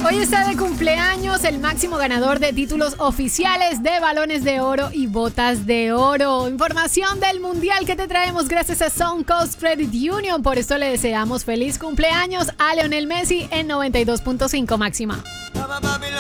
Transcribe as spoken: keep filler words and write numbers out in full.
Hoy está de cumpleaños el máximo ganador de títulos oficiales de balones de oro y botas de oro. Información del mundial que te traemos gracias a Suncoast Credit Union. Por esto le deseamos feliz cumpleaños a Lionel Messi en noventa y dos punto cinco máxima.